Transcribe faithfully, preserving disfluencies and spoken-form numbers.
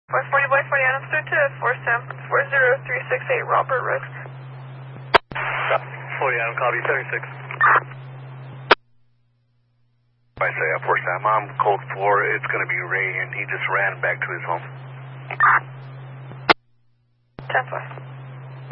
four forty by forty Adams through to four zero three six eight Robert Road. forty Adam, copy seventy-six. I say uh, four Sam, I'm code four, it's going to be Ray and he just ran back to his home. ten four.